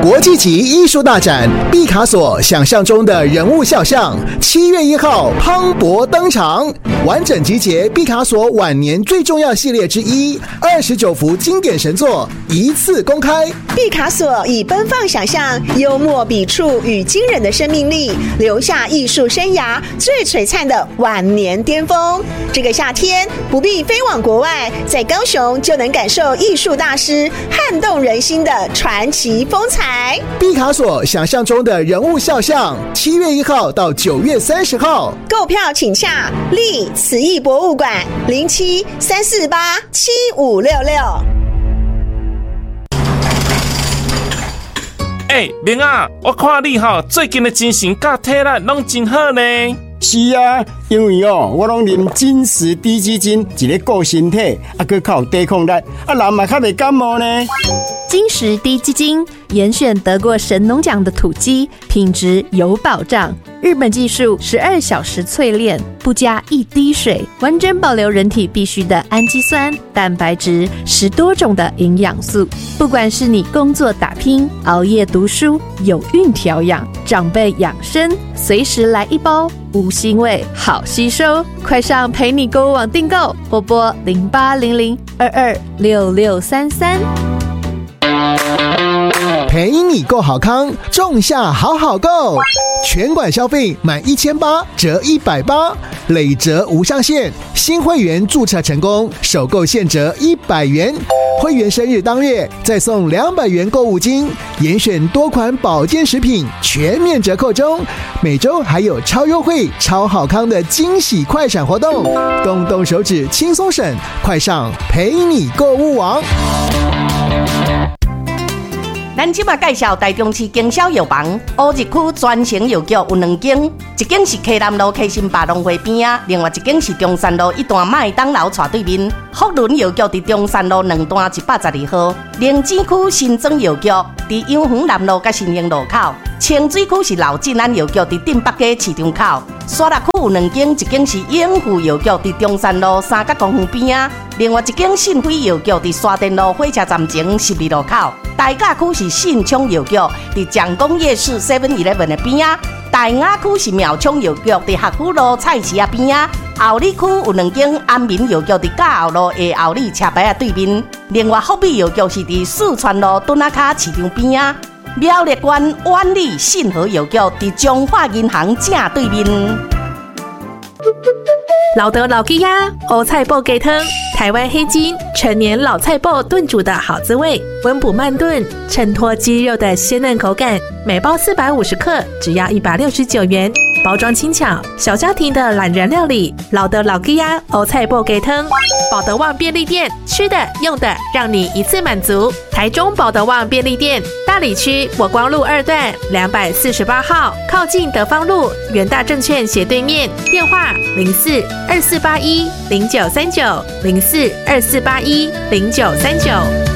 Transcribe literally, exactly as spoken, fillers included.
国际级艺术大展毕卡索想象中的人物肖像，七月一号磅礴登场，完整集结毕卡索晚年最重要系列之一，二十九幅经典神作一次公开。 毕卡索以奔放想象、幽默笔触与惊人的生命力，留下艺术生涯最璀璨的晚年巅峰。这个夏天不必飞往国外，在高雄就能感受艺术大师撼动人心的传奇风采。 毕卡索想象中的人物肖像，七月一号到九月三十号， 购票请洽立慈艺博物馆零七三四八七五六六。 哎、欸，明啊，我看你吼最近的精神甲体力拢真好呢。 是啊，因为哦，我拢啉金石低基金，一个顾身体，啊，佮较有抵抗力，啊，人嘛较袂感冒呢。 金石低基金严选得过神农奖的土鸡，品质有保障。日本技术十二小时淬炼，不加一滴水，完整保留人体必需的氨基酸、蛋白质，十多种的营养素。不管是你工作打拼、熬夜读书、有孕调养、长辈养生，随时来一包，无腥味，好吸收。快上陪你购物网订购，拨拨零八零零二二六六三三。 陪你购好康，仲夏好好购，全馆消费满一千八折一百八，累折无上限。新会员注册成功，首购现折一百元，会员生日当月再送两百元购物金，严选多款保健食品全面折扣中，每周还有超优惠、超好康的惊喜快闪活动，动动手指轻松省，快上陪你购物网。 咱即马介绍台中市经销药房，乌日区专营药局有两间，一间是溪南路溪新百农会边啊，另外一间是中山路一段麦当劳斜对面。福伦药局伫中山路两段一百十二号，灵芝区新庄药局伫永恒南路甲新兴路口，清水区是老进安药局伫镇北街市场口。沙鹿区有两间，一间是永富药局伫中山路三角公园边啊，另外一间信辉药局伫沙田路火车站前十二路口。大甲区是信昌药局伫蒋公夜市 seven eleven 的边啊，大雅区是苗昌药局伫学府路菜市啊边啊，后里区有两间安民药局伫嘉后路的后里车牌啊对面，另外福美药局是伫四川路墩仔卡市场边啊，苗栗县万里信和药局伫中华银行正对面。 老德老鸡鸭欧菜脯鸡汤，台湾黑金陈年老菜脯炖煮的好滋味，温补慢炖，衬托鸡肉的鲜嫩口感。每包四百五十克，只要一百六十九元。包装轻巧，小家庭的懒人料理。老德老鸡鸭欧菜脯鸡汤，保德旺便利店，吃的用的让你一次满足。台中保德旺便利店，大里区国光路二段两百四十八号，靠近德芳路元大证券斜对面。电话零四二四八一零九三九零四二四八一零九三九。